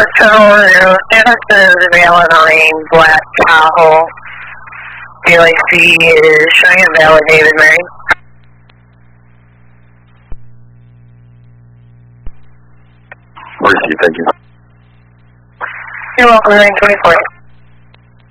Total Anderson is Illinois, Black Tahoe. DLAC is showing a valid David Mary. Mercy, thank you. You're welcome, 924.